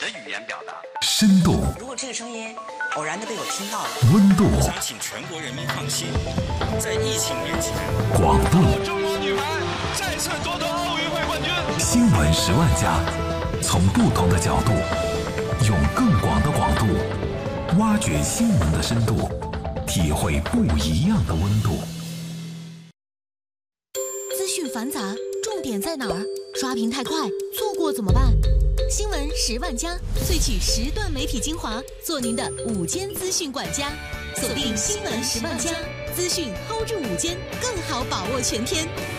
语言表达。 深度。 如果这个声音偶然的被我听到了， 温度。 我想请全国人民放心，在疫情面前， 广度。 中国女排再次夺得奥运会冠军。 新闻10万加，从不同的角度，用更广的广度，挖掘新闻的深度，体会不一样的温度。 资讯繁杂，重点在哪儿？刷屏太快，错过怎么办？新闻10万加，萃取10段媒体精华，做您的午间资讯管家。锁定新闻10万加，资讯 hold 住午间，更好把握全天。